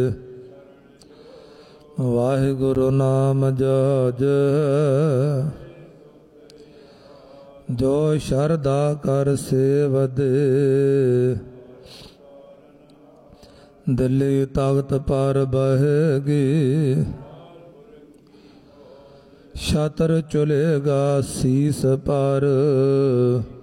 ਵਾਹਿਗੁਰੂ ਨਾਮ ਜਪੁ, ਜੋ ਸ਼ਰਧਾ ਕਰ ਸੇਵਦੇ। ਦਿੱਲੀ ਤਖਤ ਪਰ ਬਹਿਗੀ, ਛਤਰ ਚੁਲੇਗਾ ਸੀਸ ਪਰ।